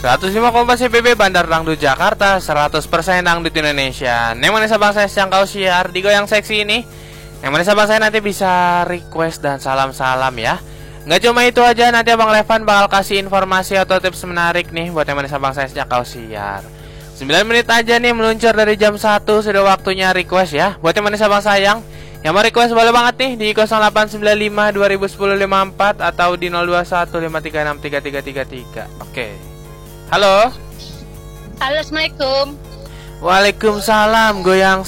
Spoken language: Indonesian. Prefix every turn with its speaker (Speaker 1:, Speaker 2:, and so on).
Speaker 1: 105,4 CPB Bandar Dangdut Jakarta, 100% Dangdut Indonesia. Yang mana sabang saya yang kau siar di goyang seksi ini. Yang mana sabang saya nanti bisa request dan salam-salam ya. Nggak cuma itu aja, nanti Abang Levan bakal kasih informasi atau tips menarik nih buat yang mana sabang saya yang kau siar. 9 menit aja nih meluncur dari jam 1, sudah waktunya request ya. Buat yang mana sabang sayang yang mau request boleh banget nih di 0895 2010 54 atau di 021 536 3333. Oke. Halo.
Speaker 2: Halo, assalamualaikum.
Speaker 1: Waalaikumsalam, goyang